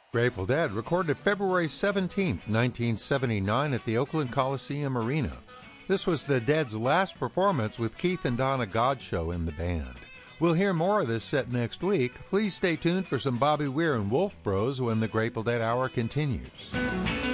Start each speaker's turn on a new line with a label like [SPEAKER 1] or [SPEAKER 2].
[SPEAKER 1] Grateful Dead recorded February 17, 1979 at the Oakland Coliseum Arena. This was the Dead's last performance with Keith and Donna Godchaux in the band. We'll hear more of this set next week. Please stay tuned for some Bobby Weir and Wolf Bros when the Grateful Dead Hour continues.